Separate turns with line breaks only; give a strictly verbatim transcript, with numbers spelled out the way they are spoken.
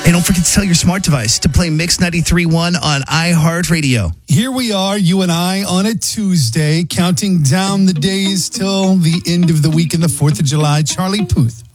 Hey, don't forget to tell your smart device to play Mix ninety-three point one on iHeartRadio.
Here we are, you and I, on a Tuesday, counting down the days till the end of the week and the fourth of July. Charlie Puth